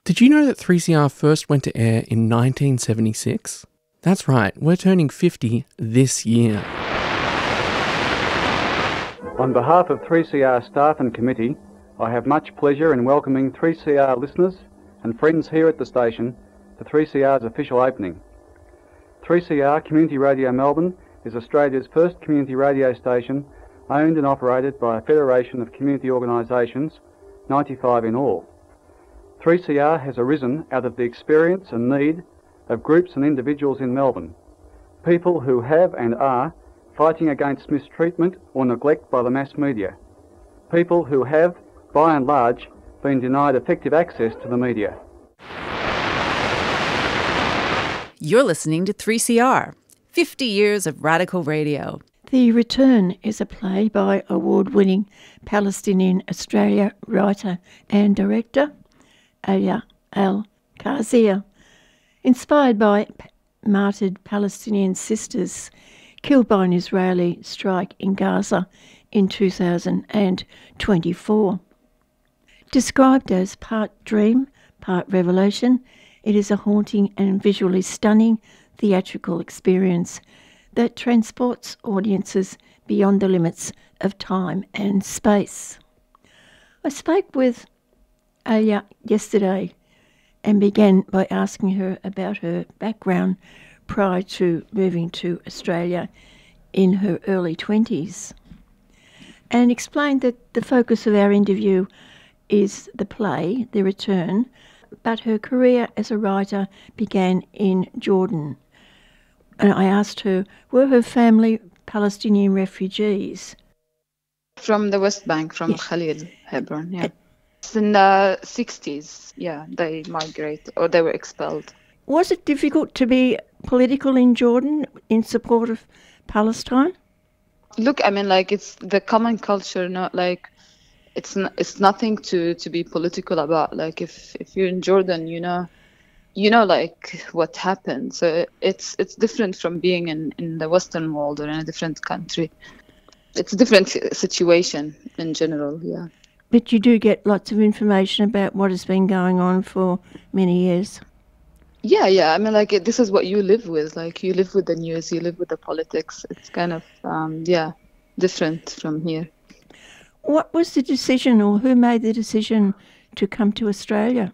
Did you know that 3CR first went to air in 1976? That's right, we're turning 50 this year. On behalf of 3CR staff and committee, I have much pleasure in welcoming 3CR listeners and friends here at the station to 3CR's official opening. 3CR Community Radio Melbourne is Australia's first community radio station owned and operated by a federation of community organisations, 95 in all. 3CR has arisen out of the experience and need of groups and individuals in Melbourne, people who have and are fighting against mistreatment or neglect by the mass media, people who have, by and large, been denied effective access to the media. You're listening to 3CR, 50 years of radical radio. The Return is a play by award-winning Palestinian Australia writer and director Aya Al-Qazia, inspired by martyred Palestinian sisters killed by an Israeli strike in Gaza in 2024. Described as part dream, part revelation, it is a haunting and visually stunning theatrical experience that transports audiences beyond the limits of time and space. I spoke with Aya yesterday and began by asking her about her background prior to moving to Australia in her early 20s, and explained that the focus of our interview is the play, The Return, but her career as a writer began in Jordan. And I asked her, were her family Palestinian refugees? From the West Bank, from Khalil, Hebron, yeah. In the 60s, yeah, they migrated, or they were expelled. Was it difficult to be political in Jordan in support of Palestine? Look, I mean, like, it's the common culture, not like, it's nothing to be political about. Like, if you're in Jordan, you know, like, what happened. So it's different from being in the Western world or in a different country. It's a different situation in general, yeah. But you do get lots of information about what has been going on for many years. Yeah. I mean, like, this is what you live with. Like, you live with the news, you live with the politics. It's kind of, different from here. What was the decision, or who made the decision to come to Australia?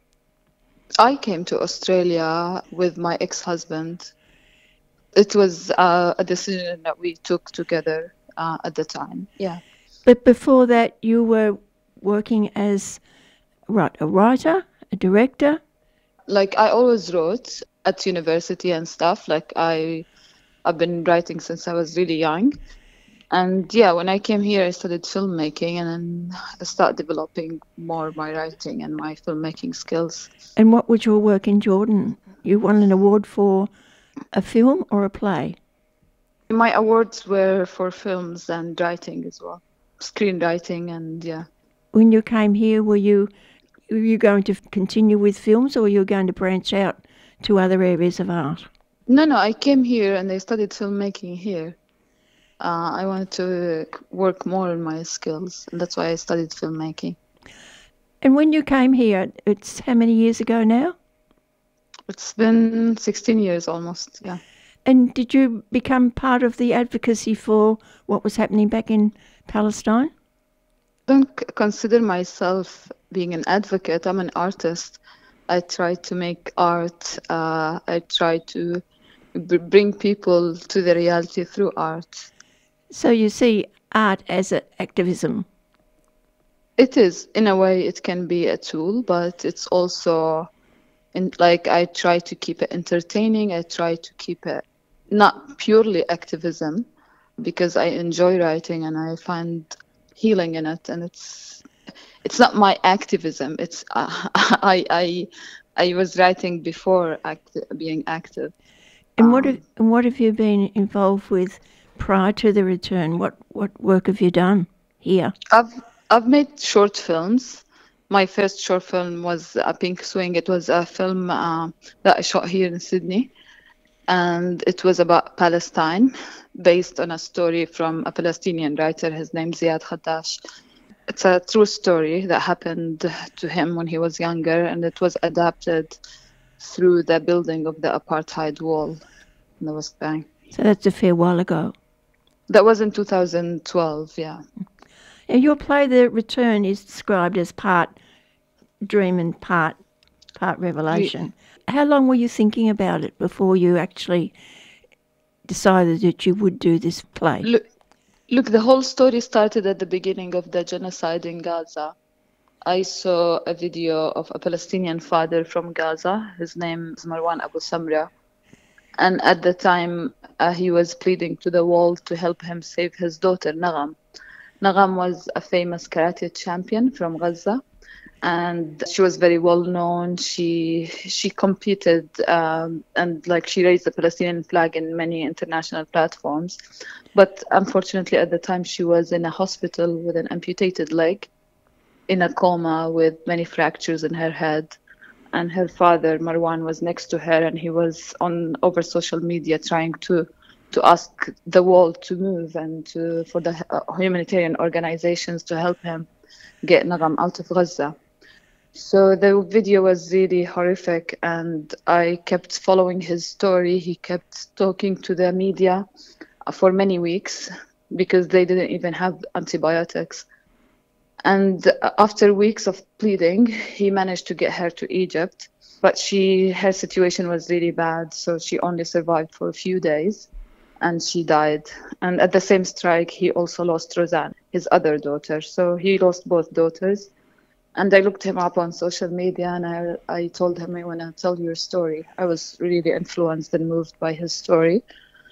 I came to Australia with my ex-husband. It was a decision that we took together at the time, yeah. But before that, you were working as a writer, a director? Like, I always wrote at university and stuff. Like, I've been writing since I was really young. And yeah, when I came here, I studied filmmaking, and then I started developing more my writing and my filmmaking skills. And what was your work in Jordan? You won an award for a film or a play? My awards were for films and writing as well. Screenwriting, and yeah. When you came here, were you going to continue with films, or were you going to branch out to other areas of art? No, I came here and I studied filmmaking here. I wanted to work more on my skills, and that's why I studied filmmaking. And when you came here, it's how many years ago now? It's been 16 years almost, yeah. And did you become part of the advocacy for what was happening back in Palestine? I don't consider myself being an advocate. I'm an artist. I try to make art. I try to bring people to the reality through art. So you see art as an activism? It is. In a way, it can be a tool, but it's also, I try to keep it entertaining. I try to keep it not purely activism, because I enjoy writing and I find healing in it. And it's not my activism. It's I was writing before being active. And what have you been involved with prior to The Return? What work have you done here? I've made short films. My first short film was A Pink Swing. It was a film that I shot here in Sydney, and it was about Palestine, based on a story from a Palestinian writer. His name's Ziad Khattash. It's a true story that happened to him when he was younger, and it was adapted through the building of the apartheid wall in the West Bank. So that's a fair while ago. That was in 2012, yeah. And your play, The Return, is described as part dream and part revelation. How long were you thinking about it before you actually decided that you would do this play? Look, the whole story started at the beginning of the genocide in Gaza. I saw a video of a Palestinian father from Gaza. His name is Marwan Abu Samra. And at the time, he was pleading to the world to help him save his daughter, Nagham. Nagham was a famous karate champion from Gaza, and she was very well known. She competed and she raised the Palestinian flag in many international platforms. But unfortunately, at the time, she was in a hospital with an amputated leg, in a coma with many fractures in her head. And her father, Marwan, was next to her, and he was over social media trying to ask the world to move and for the humanitarian organizations to help him get Nagham out of Gaza. So the video was really horrific, and I kept following his story. He kept talking to the media for many weeks because they didn't even have antibiotics. And after weeks of pleading, he managed to get her to Egypt, but her situation was really bad, so she only survived for a few days, and she died. And at the same strike, he also lost Rosanne, his other daughter. So he lost both daughters. And I looked him up on social media, and I told him, I want to tell your story. I was really influenced and moved by his story.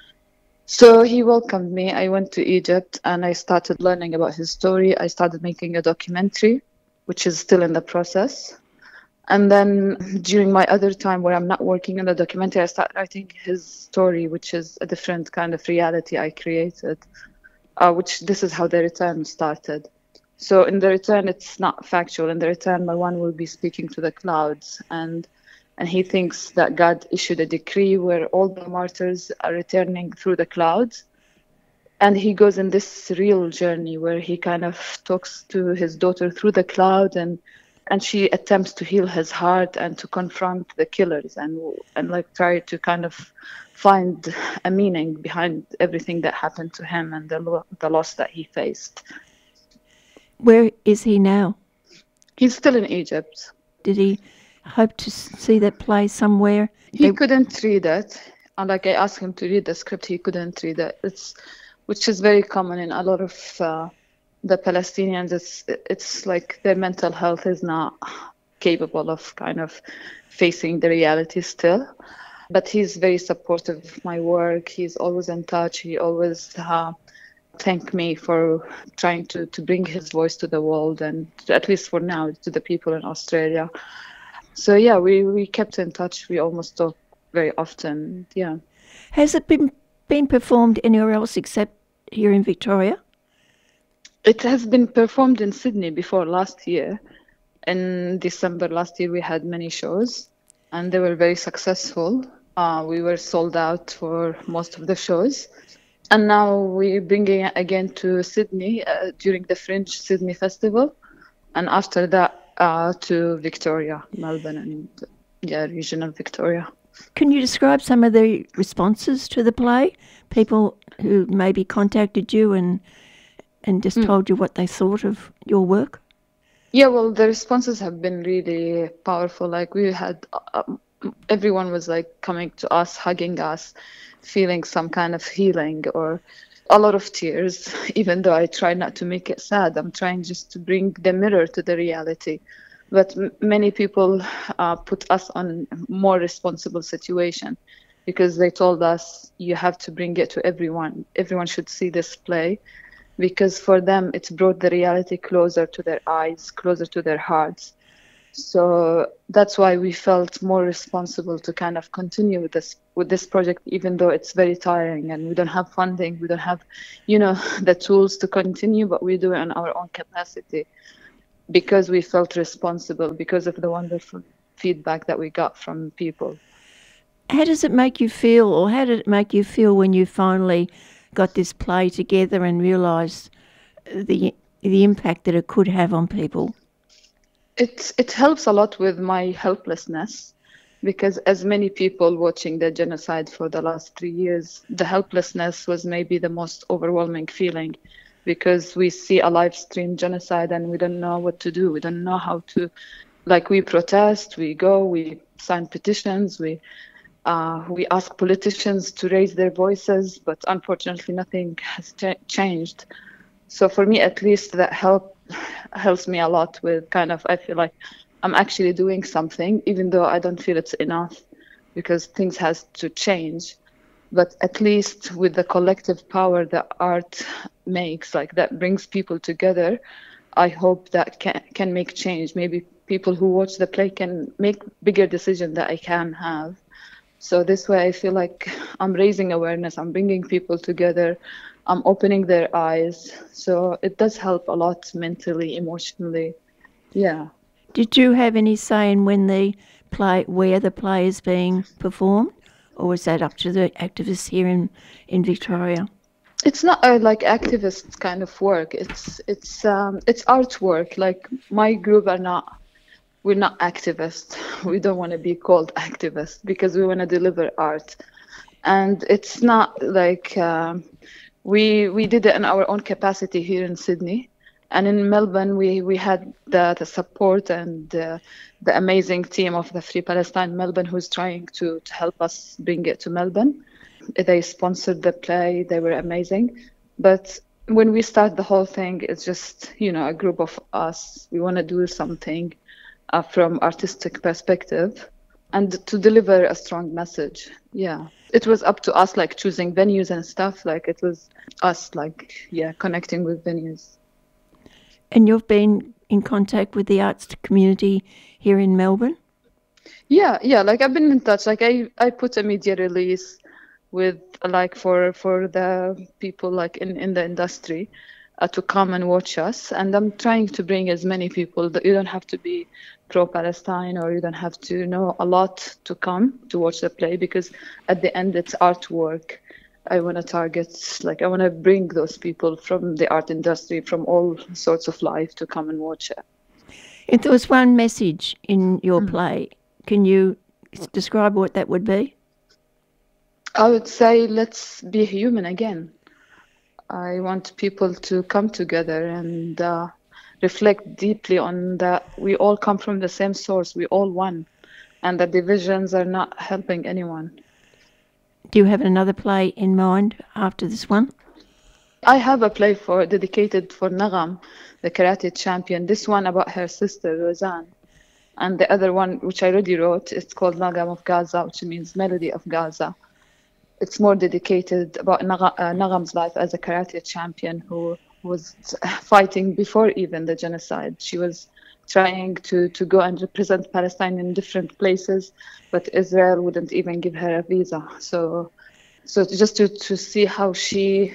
So he welcomed me. I went to Egypt, and I started learning about his story. I started making a documentary, which is still in the process. And then during my other time where I'm not working on the documentary, I started writing his story, which is a different kind of reality I created, which this is how The Return started. So in The Return, it's not factual. In The Return, Marwan will be speaking to the clouds, and he thinks that God issued a decree where all the martyrs are returning through the clouds. And he goes in this real journey where he kind of talks to his daughter through the cloud, and she attempts to heal his heart and to confront the killers and try to kind of find a meaning behind everything that happened to him and the loss that he faced. Where is he now? He's still in Egypt. Did he hope to see that play somewhere? He couldn't read it. And I asked him to read the script, he couldn't read it. Which is very common in a lot of the Palestinians. It's like their mental health is not capable of kind of facing the reality still. But he's very supportive of my work. He's always in touch. He always thank me for trying to bring his voice to the world, and at least for now, to the people in Australia. So yeah, we kept in touch. We almost talk very often. Yeah. Has it been performed anywhere else except here in Victoria? It has been performed in Sydney before last year. In December last year, we had many shows, and they were very successful. We were sold out for most of the shows. And now we're bringing it again to Sydney during the Fringe Sydney Festival. And after that, to Victoria, Melbourne, and regional Victoria. Can you describe some of the responses to the play? People who maybe contacted you and just told you what they thought of your work? Yeah, well, the responses have been really powerful. Like we had, everyone was like coming to us, hugging us, feeling some kind of healing or a lot of tears, even though I try not to make it sad. I'm trying just to bring the mirror to the reality. But many people put us on a more responsible situation because they told us, you have to bring it to everyone. Everyone should see this play because for them, it's brought the reality closer to their eyes, closer to their hearts. So that's why we felt more responsible to kind of continue with this project, even though it's very tiring and we don't have funding, we don't have, the tools to continue, but we do it in our own capacity because we felt responsible because of the wonderful feedback that we got from people. How does it make you feel, or how did it make you feel when you finally got this play together and realised the the impact that it could have on people? It helps a lot with my helplessness, because as many people watching the genocide for the last 3 years, the helplessness was maybe the most overwhelming feeling, because we see a live stream genocide and we don't know what to do. We don't know how to, like, we protest, we go, we sign petitions, we ask politicians to raise their voices, but unfortunately nothing has changed. So for me, at least, that helps me a lot with kind of, I feel like I'm actually doing something, even though I don't feel it's enough, because things has to change. But at least with the collective power that art makes, like that brings people together, I hope that can make change. Maybe people who watch the play can make bigger decisions that I can have. So this way I feel like I'm raising awareness, I'm bringing people together, I'm opening their eyes. So it does help a lot mentally, emotionally. Yeah. Did you have any say in where the play is being performed, or was that up to the activists here in Victoria? It's not like activist kind of work. It's artwork. Like, my group we're not activists. We don't want to be called activists because we want to deliver art. And it's not like we did it in our own capacity here in Sydney. And in Melbourne, we had the support and the amazing team of the Free Palestine Melbourne, who's trying to help us bring it to Melbourne. They sponsored the play. They were amazing. But when we start the whole thing, it's just, a group of us. We want to do something from artistic perspective and to deliver a strong message. Yeah. It was up to us, like choosing venues and stuff. Like, it was us, connecting with venues. And you've been in contact with the arts community here in Melbourne? Yeah. Like, I've been in touch. Like, I put a media release with, like, for the people, like, in the industry to come and watch us. And I'm trying to bring as many people. That you don't have to be pro-Palestine, or you don't have to know a lot to come to watch the play, because at the end it's artwork. I want to target, I want to bring those people from the art industry, from all sorts of life, to come and watch it. If there was one message in your play, can you describe what that would be? I would say, let's be human again. I want people to come together and reflect deeply on that we all come from the same source, we all one, and the divisions are not helping anyone. Do you have another play in mind after this one? I have a play dedicated for Nagam, the karate champion. This one about her sister, Rozan. And the other one, which I already wrote, it's called Nagam of Gaza, which means Melody of Gaza. It's more dedicated about Nagam's life as a karate champion who was fighting before even the genocide. She was trying to go and represent Palestine in different places, but Israel wouldn't even give her a visa. So just to see how she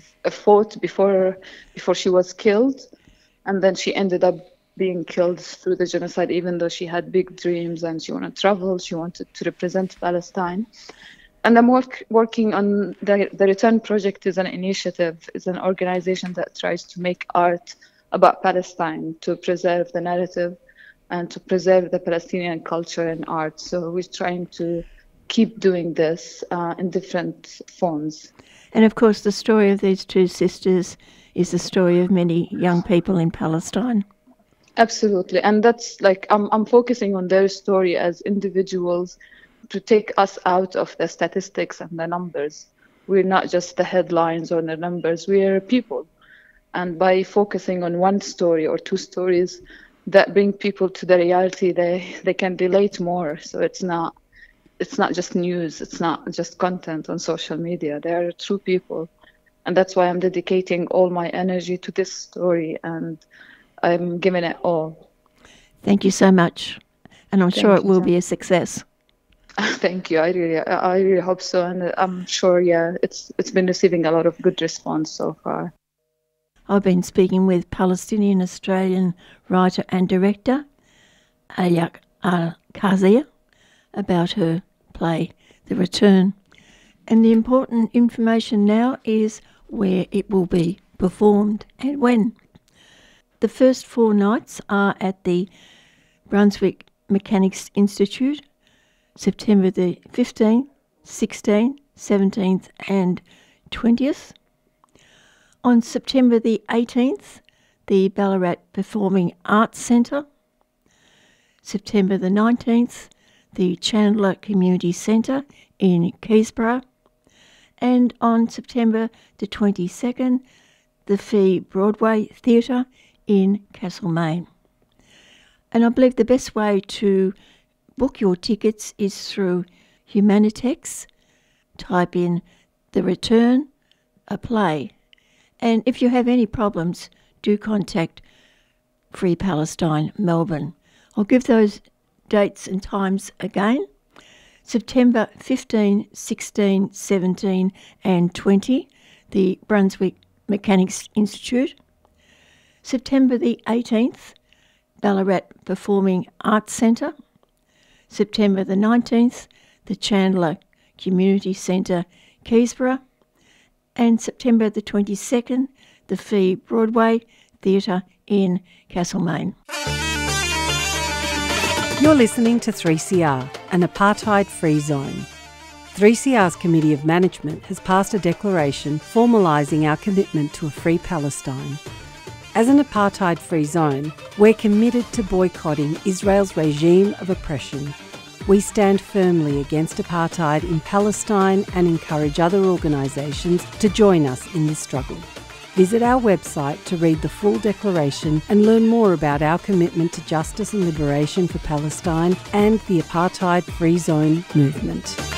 fought before she was killed, and then she ended up being killed through the genocide, even though she had big dreams and she wanted to travel, she wanted to represent Palestine. And I'm working on the Return Project. Is an initiative, is an organization that tries to make art about Palestine, to preserve the narrative and to preserve the Palestinian culture and art. So we're trying to keep doing this in different forms. And of course, the story of these two sisters is the story of many young people in Palestine. Absolutely. And that's I'm focusing on their story as individuals, to take us out of the statistics and the numbers. We're not just the headlines or the numbers, we're people. And by focusing on one story or two stories that bring people to the reality, they can relate more. So it's not just news, it's not just content on social media. They are true people. And that's why I'm dedicating all my energy to this story, and I'm giving it all. Thank you so much. And I'm sure it will be a success. Thank you. I really hope so, and I'm sure. It's been receiving a lot of good response so far. I've been speaking with Palestinian Australian writer and director Alia Al-Kazia about her play, The Return. And the important information now is where it will be performed and when. The first 4 nights are at the Brunswick Mechanics Institute, September the 15th, 16th, 17th and 20th. On September the 18th, the Ballarat Performing Arts Centre. September the 19th, the Chandler Community Centre in Keysborough. And on September the 22nd, the Fee Broadway Theatre in Castlemaine. And I believe the best way to book your tickets is through Humanitex. Type in The Return, a Play. And if you have any problems, do contact Free Palestine Melbourne. I'll give those dates and times again. September 15, 16, 17 and 20, the Brunswick Mechanics Institute. September the 18th, Ballarat Performing Arts Centre. September the 19th, the Chandler Community Centre, Keysborough. And September the 22nd, the Fee Broadway Theatre in Castlemaine. You're listening to 3CR, an apartheid-free zone. 3CR's Committee of Management has passed a declaration formalising our commitment to a free Palestine. As an apartheid-free zone, we're committed to boycotting Israel's regime of oppression. We stand firmly against apartheid in Palestine and encourage other organisations to join us in this struggle. Visit our website to read the full declaration and learn more about our commitment to justice and liberation for Palestine and the apartheid-free zone movement.